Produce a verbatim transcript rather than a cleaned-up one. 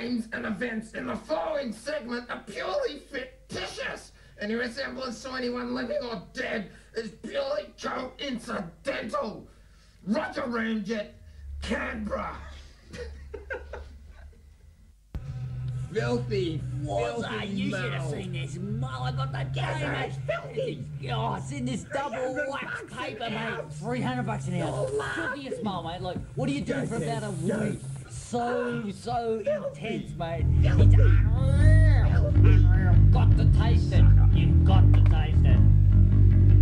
games and events in the following segment are purely fictitious. Any resemblance to anyone living or dead is purely coincidental. Roger Ramjet, Canberra. Filthy, What's filthy that? You should have mouth. seen this. Mo, I got the game, mate. filthy. Oh, it's in this double wax paper, mate. three hundred bucks an hour. Filthiest smile, mate. Look, what do you do for about a week? So, so intense, mate. It's unreal. Unreal. Got to taste it. You've got to taste it.